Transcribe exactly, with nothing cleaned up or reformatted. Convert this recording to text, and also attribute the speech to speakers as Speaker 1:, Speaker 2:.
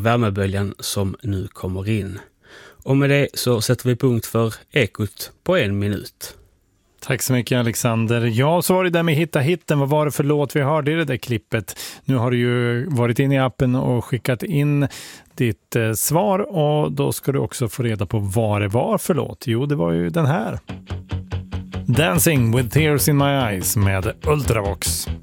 Speaker 1: värmeböljan som nu kommer in. Och med det så sätter vi punkt för Ekot på en minut.
Speaker 2: Tack så mycket Alexander. Ja, så var det där med hitta hitten. Vad var det för låt vi hörde i det där klippet? Nu har du ju varit in i appen och skickat in ditt eh, svar och då ska du också få reda på vad det var för låt. Jo, det var ju den här. Dancing with Tears in My Eyes med Ultravox.